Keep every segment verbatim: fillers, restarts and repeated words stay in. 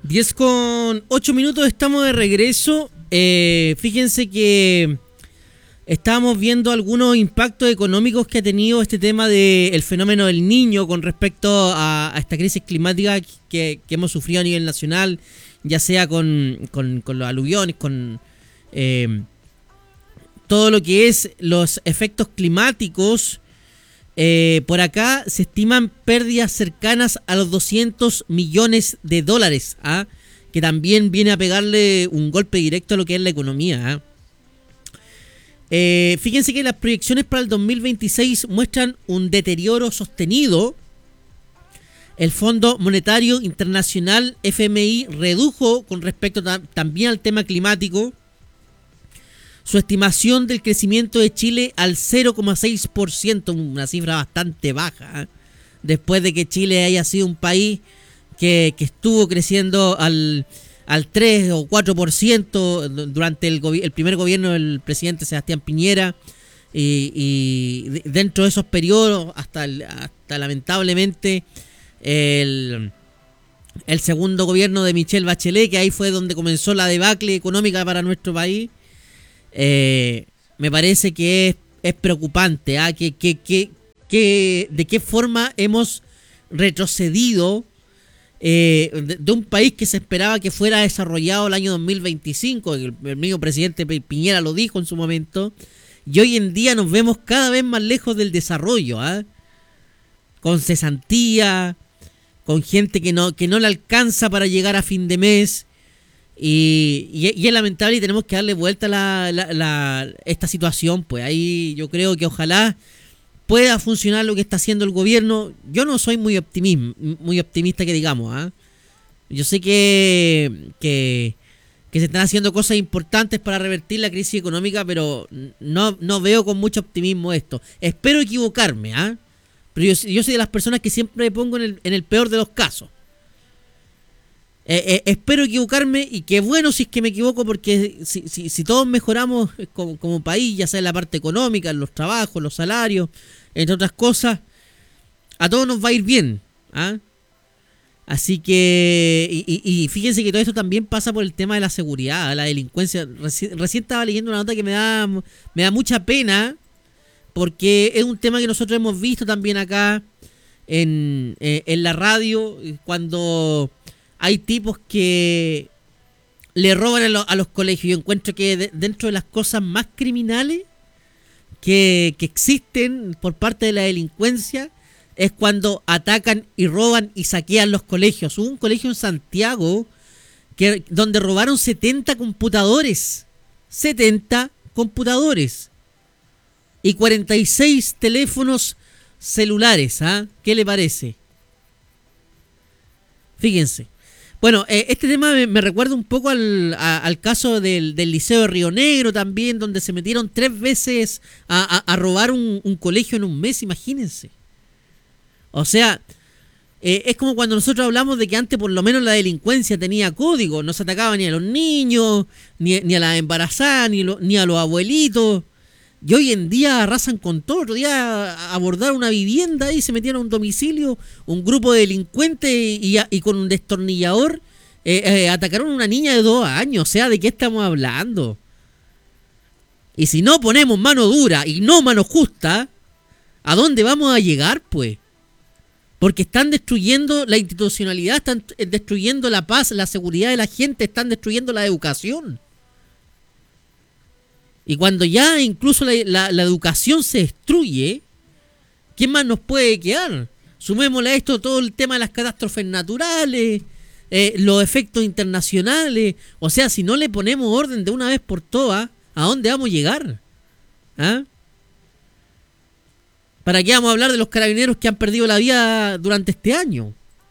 diez con ocho minutos, estamos de regreso. Eh, fíjense que estábamos viendo algunos impactos económicos que ha tenido este tema del fenómeno del Niño con respecto a, a esta crisis climática que, que hemos sufrido a nivel nacional, ya sea con, con, con los aluviones, con eh, todo lo que es los efectos climáticos. Eh, por acá se estiman pérdidas cercanas a los doscientos millones de dólares, ¿ah? Que también viene a pegarle un golpe directo a lo que es la economía. ¿ah? Eh, fíjense que las proyecciones para el dos mil veintiséis muestran un deterioro sostenido. El Fondo Monetario Internacional, F M I, redujo con respecto ta- también al tema climático su estimación del crecimiento de Chile al cero coma seis por ciento, una cifra bastante baja, ¿eh? Después de que Chile haya sido un país que, que estuvo creciendo al, al tres o cuatro por ciento durante el, gobi- el primer gobierno del presidente Sebastián Piñera, y, y dentro de esos periodos hasta, el, hasta lamentablemente el, el segundo gobierno de Michelle Bachelet, que ahí fue donde comenzó la debacle económica para nuestro país. Eh, me parece que es, es preocupante, ¿ah? que, que, que, que de qué forma hemos retrocedido eh, de, de un país que se esperaba que fuera desarrollado el año dos mil veinticinco. El, el mismo presidente Piñera lo dijo en su momento, y hoy en día nos vemos cada vez más lejos del desarrollo, ¿ah? Con cesantía, con gente que no, que no le alcanza para llegar a fin de mes. Y, y, y es lamentable, y tenemos que darle vuelta a la, la, la, esta situación. Pues ahí yo creo que ojalá pueda funcionar lo que está haciendo el gobierno. Yo no soy muy optimismo, muy optimista que digamos, ¿eh? Yo sé que, que, que se están haciendo cosas importantes para revertir la crisis económica, pero no, no veo con mucho optimismo esto. Espero equivocarme, ¿eh? Pero yo, yo soy de las personas que siempre me pongo en el, en el peor de los casos. Eh, eh, espero equivocarme, y qué bueno si es que me equivoco, porque si, si, si todos mejoramos como, como país, ya sea en la parte económica, en los trabajos, los salarios, entre otras cosas, a todos nos va a ir bien, ¿ah? Así que, y, y, y fíjense que todo esto también pasa por el tema de la seguridad, la delincuencia. Reci- recién estaba leyendo una nota que me da, me da mucha pena, porque es un tema que nosotros hemos visto también acá en, eh, en la radio, cuando hay tipos que le roban a, lo, a los colegios. Yo encuentro que de, dentro de las cosas más criminales que, que existen por parte de la delincuencia es cuando atacan y roban y saquean los colegios. Hubo un colegio en Santiago que, donde robaron setenta computadores. setenta computadores. Y cuarenta y seis teléfonos celulares. ¿Ah? ¿Qué le parece? Fíjense. Bueno, eh, este tema me, me recuerda un poco al, a, al caso del, del Liceo de Río Negro también, donde se metieron tres veces a, a, a robar un, un colegio en un mes, imagínense. O sea, eh, es como cuando nosotros hablamos de que antes por lo menos la delincuencia tenía código, no se atacaba ni a los niños, ni, ni a las embarazadas, ni, lo, ni a los abuelitos. Y hoy en día arrasan con todo. Otro día abordaron una vivienda y se metieron a un domicilio un grupo de delincuentes, y, y, y con un destornillador eh, eh, atacaron a una niña de dos años. O sea, ¿de qué estamos hablando? Y si no ponemos mano dura y no mano justa, ¿a dónde vamos a llegar, pues? Porque están destruyendo la institucionalidad, están destruyendo la paz, la seguridad de la gente, están destruyendo la educación. Y cuando ya incluso la, la, la educación se destruye, ¿qué más nos puede quedar? Sumémosle a esto todo el tema de las catástrofes naturales, eh, los efectos internacionales. O sea, si no le ponemos orden de una vez por todas, ¿a dónde vamos a llegar? ¿Ah? ¿Para qué vamos a hablar de los carabineros que han perdido la vida durante este año?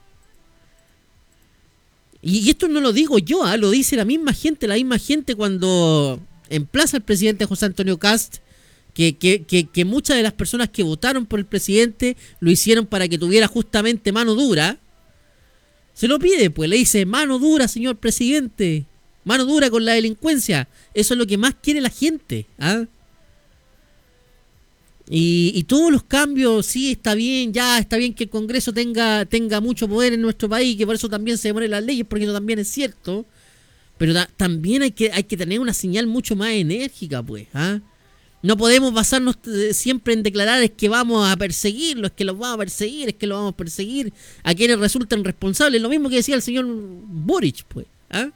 Y, y esto no lo digo yo, ¿eh? Lo dice la misma gente, la misma gente cuando emplaza al presidente José Antonio Kast, que, que, que, que muchas de las personas que votaron por el presidente lo hicieron para que tuviera justamente mano dura. Se lo pide, pues le dice: mano dura, señor presidente, mano dura con la delincuencia. Eso es lo que más quiere la gente, ¿ah? Y, y todos los cambios, sí, está bien, ya está bien que el Congreso tenga, tenga mucho poder en nuestro país, que por eso también se demoren las leyes, porque eso también es cierto. Pero ta- también hay que, hay que tener una señal mucho más enérgica, pues, ¿ah? No podemos basarnos eh, siempre en declarar es que vamos a perseguirlo, es que los vamos a perseguir, es que los vamos a perseguir a quienes resultan responsables. Lo mismo que decía el señor Boric, pues, ¿ah?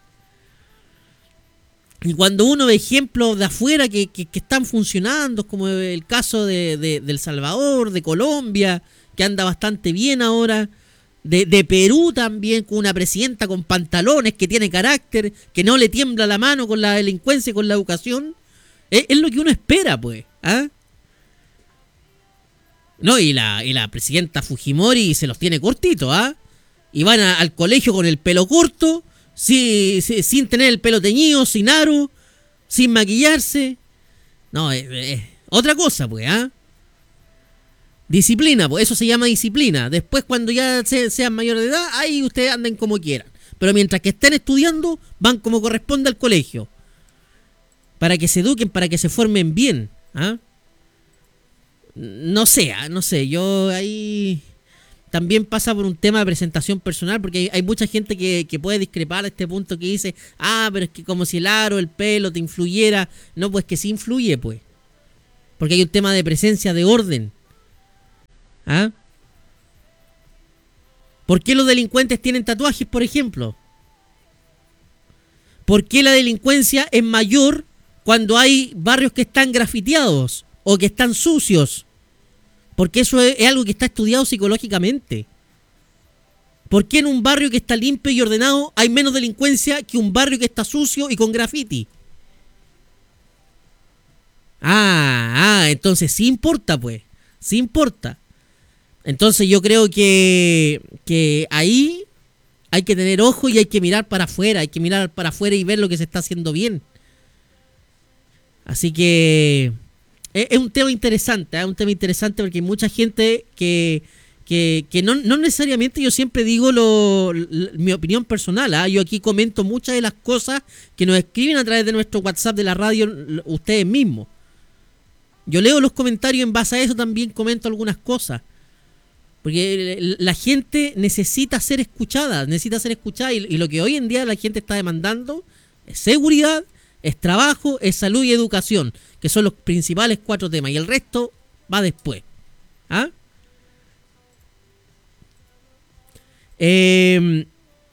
Y cuando uno ve ejemplos de afuera que, que, que están funcionando, como el caso de, de, de El Salvador, de Colombia, que anda bastante bien ahora, de, de Perú también, con una presidenta con pantalones, que tiene carácter, que no le tiembla la mano con la delincuencia y con la educación, es, es lo que uno espera, pues, ¿ah? No, y la, y la presidenta Fujimori se los tiene cortitos, ¿ah? Y van a- al colegio con el pelo corto, sí, sí, sin tener el pelo teñido, sin aro, sin maquillarse. No, es, es otra cosa, pues, ¿ah? Disciplina, pues eso se llama disciplina. Después, cuando ya se- sean mayores de edad, ahí ustedes anden como quieran. Pero mientras que estén estudiando, van como corresponde al colegio. Para que se eduquen, para que se formen bien, ¿ah? No sé, ah, no sé, yo ahí también pasa por un tema de presentación personal, porque hay, hay mucha gente que, que puede discrepar a este punto, que dice, ah, pero es que como si el aro, el pelo te influyera. No, pues que sí influye, pues. Porque hay un tema de presencia, de orden. ¿Ah? ¿Por qué los delincuentes tienen tatuajes, por ejemplo? ¿Por qué la delincuencia es mayor cuando hay barrios que están grafiteados o que están sucios? Porque eso es, es algo que está estudiado psicológicamente. ¿Por qué en un barrio que está limpio y ordenado hay menos delincuencia que un barrio que está sucio y con graffiti? Ah, ah, entonces sí importa, pues. Sí importa. Entonces yo creo que, que ahí hay que tener ojo y hay que mirar para afuera. Hay que mirar para afuera y ver lo que se está haciendo bien. Así que es, es un tema interesante, es ¿eh? un tema interesante porque hay mucha gente que, que, que no, no necesariamente yo siempre digo lo, lo- mi opinión personal. ¿eh? Yo aquí comento muchas de las cosas que nos escriben a través de nuestro WhatsApp de la radio l- ustedes mismos. Yo leo los comentarios, en base a eso también comento algunas cosas. Porque l- la gente necesita ser escuchada, necesita ser escuchada y, y lo que hoy en día la gente está demandando es seguridad, es trabajo, es salud y educación, que son los principales cuatro temas y el resto va después. ¿Ah? Eh,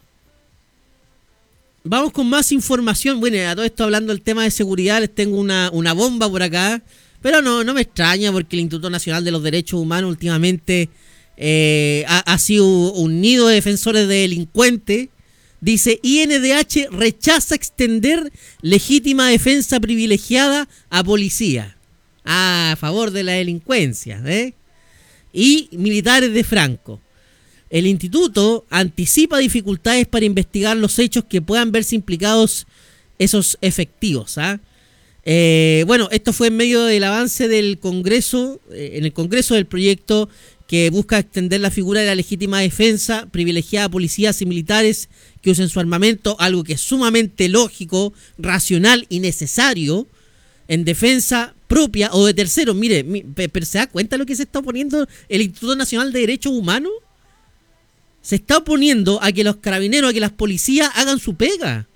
Vamos con más información. Bueno, a todo esto hablando del tema de seguridad, les tengo una, una bomba por acá. Pero no, no me extraña porque el Instituto Nacional de los Derechos Humanos últimamente eh, ha, ha sido un nido de defensores de delincuentes. Dice, I N D H rechaza extender legítima defensa privilegiada a policía. Ah, a favor de la delincuencia, ¿eh? Y militares de Franco. El instituto anticipa dificultades para investigar los hechos que puedan verse implicados esos efectivos. ¿ah? Eh, bueno, esto fue en medio del avance del Congreso, eh, en el Congreso del proyecto que busca extender la figura de la legítima defensa privilegiada a policías y militares que usen su armamento, algo que es sumamente lógico, racional y necesario en defensa propia o de terceros. Mire, mi- pe- pero ¿se da cuenta de lo que se está oponiendo el Instituto Nacional de Derechos Humanos? Se está oponiendo a que los carabineros, a que las policías hagan su pega.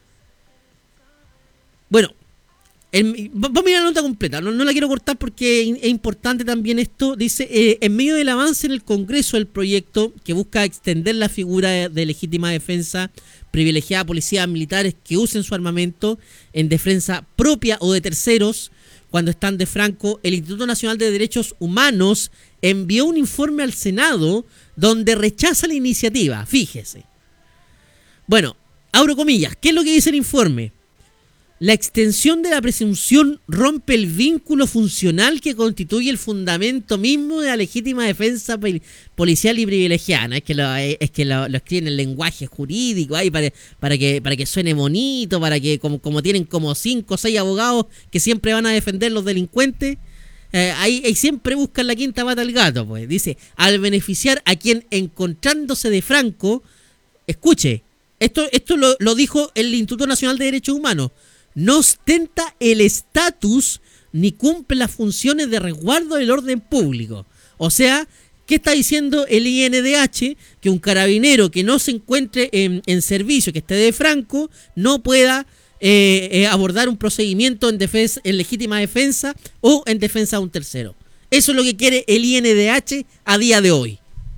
Bueno, el- vamos a mirar la nota completa. No, no la quiero cortar porque es importante también esto. Dice, eh, en medio del avance en el Congreso del proyecto que busca extender la figura de, de legítima defensa privilegiada a policías militares que usen su armamento en defensa propia o de terceros cuando están de Franco, el Instituto Nacional de Derechos Humanos envió un informe al Senado donde rechaza la iniciativa. Fíjese. Bueno, abro comillas. ¿Qué es lo que dice el informe? La extensión de la presunción rompe el vínculo funcional que constituye el fundamento mismo de la legítima defensa pol- policial y privilegiada. ¿no? Es que lo, es que lo, lo escriben en lenguaje jurídico ahí para, para, que, para que suene bonito, para que como, como tienen como cinco o seis abogados que siempre van a defender los delincuentes, eh, ahí, ahí siempre buscan la quinta pata al gato. Pues dice, al beneficiar a quien encontrándose de Franco, escuche, esto, esto lo, lo dijo el Instituto Nacional de Derechos Humanos, no ostenta el estatus ni cumple las funciones de resguardo del orden público. O sea, ¿qué está diciendo el I N D H? Que un carabinero que no se encuentre en, en servicio, que esté de franco, no pueda eh, eh, abordar un procedimiento en, defensa, en legítima defensa o en defensa de un tercero. Eso es lo que quiere el I N D H a día de hoy.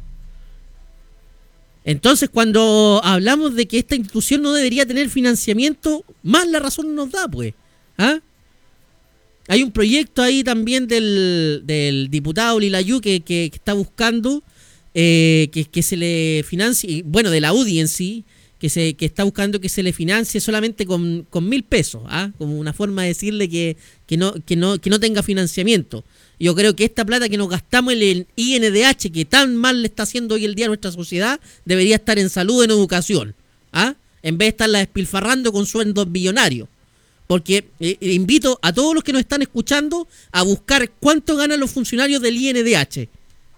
Entonces, cuando hablamos de que esta institución no debería tener financiamiento, más la razón nos da, pues. ¿Ah? Hay un proyecto ahí también del, del diputado Lilayú que, que, que está buscando eh, que, que se le financie, bueno, de la U D I en sí, que se que está buscando que se le financie solamente con, con mil pesos, ¿ah? Como una forma de decirle que, que, no, que, no, que no tenga financiamiento. Yo creo que esta plata que nos gastamos en el I N D H, que tan mal le está haciendo hoy el día a nuestra sociedad, debería estar en salud, en educación, ¿ah? En vez de estarla despilfarrando con sueldos millonarios. Porque eh, invito a todos los que nos están escuchando a buscar cuánto ganan los funcionarios del I N D H.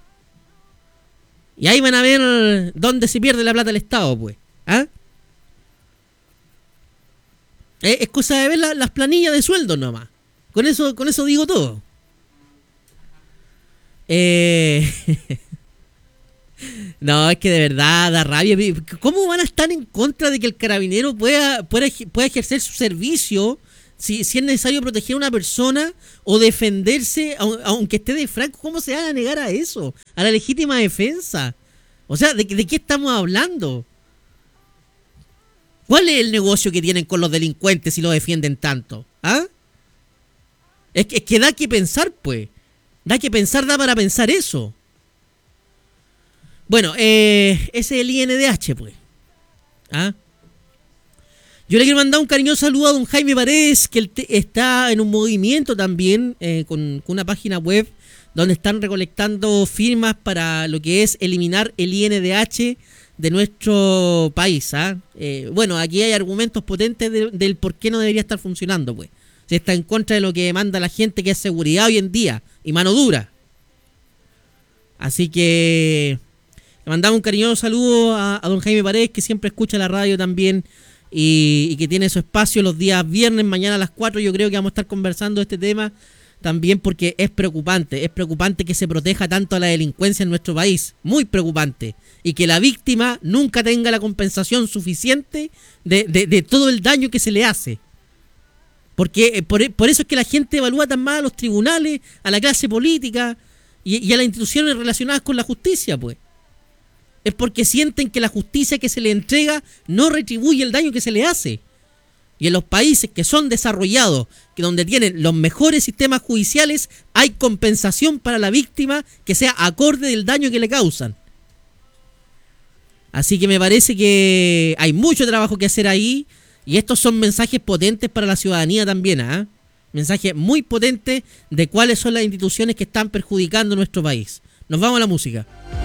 Y ahí van a ver dónde se pierde la plata del Estado, pues. ¿Ah? Eh, es cosa de ver la, las planillas de sueldo nomás. Con eso, con eso digo todo. Eh... No, es que de verdad da rabia. ¿Cómo van a estar en contra de que el carabinero pueda, pueda, pueda ejercer su servicio si, si es necesario proteger a una persona o defenderse, aunque esté de franco? ¿Cómo se van a negar a eso? A la legítima defensa. O sea, ¿de, de qué estamos hablando? ¿Cuál es el negocio que tienen con los delincuentes si los defienden tanto? ¿Ah? Es que, es que da que pensar, pues. Da que pensar, da para pensar eso. Bueno, eh, ese es el I N D H, pues. ¿Ah? Yo le quiero mandar un cariñoso saludo a don Jaime Paredes, que él te, está en un movimiento también eh, con, con una página web donde están recolectando firmas para lo que es eliminar el I N D H de nuestro país. ¿Ah? Eh, bueno, aquí hay argumentos potentes de, del por qué no debería estar funcionando, pues. Se está en contra de lo que demanda la gente, que es seguridad hoy en día y mano dura. Así que le mandamos un cariñoso saludo a, a don Jaime Paredes, que siempre escucha la radio también y, y que tiene su espacio los días viernes, mañana a las cuatro. Yo creo que vamos a estar conversando de este tema también porque es preocupante. Es preocupante que se proteja tanto a la delincuencia en nuestro país. Muy preocupante. Y que la víctima nunca tenga la compensación suficiente de, de, de todo el daño que se le hace. Porque por, por eso es que la gente evalúa tan mal a los tribunales, a la clase política y, y a las instituciones relacionadas con la justicia, pues. Es porque sienten que la justicia que se le entrega no retribuye el daño que se le hace. Y en los países que son desarrollados, que donde tienen los mejores sistemas judiciales, hay compensación para la víctima que sea acorde del daño que le causan. Así que me parece que hay mucho trabajo que hacer ahí. Y estos son mensajes potentes para la ciudadanía también, ¿eh? Mensajes muy potentes de cuáles son las instituciones que están perjudicando nuestro país. Nos vamos a la música.